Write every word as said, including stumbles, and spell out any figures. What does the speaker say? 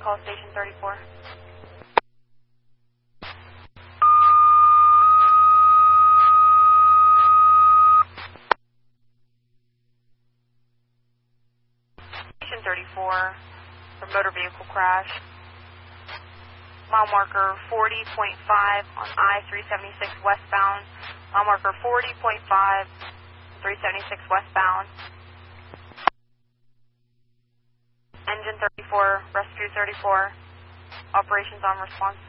call station thirty-four. Station thirty-four for motor vehicle crash. Mile marker forty point five on I three seventy-six westbound. Mile marker forty point five, three seventy-six westbound. Engine thirty-four, rescue thirty-four. Operations on response.